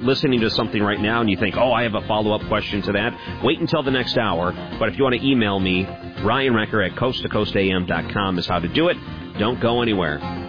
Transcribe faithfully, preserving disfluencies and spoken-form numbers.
listening to something right now and you think, oh, I have a follow-up question to that, wait until the next hour. But if you want to email me, Ryan Recker at coast to coast a m dot com is how to do it. Don't go anywhere.